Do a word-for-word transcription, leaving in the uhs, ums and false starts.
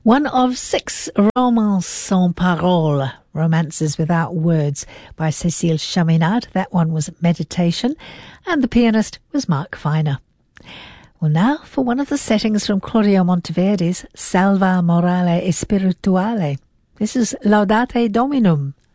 One of six romances sans paroles, romances without words, by Cécile Chaminade. That one was Meditation, and the pianist was Mark Feiner. Well, now for one of the settings from Claudio Monteverdi's Salva Morale e Spirituale. This is Laudate Dominum.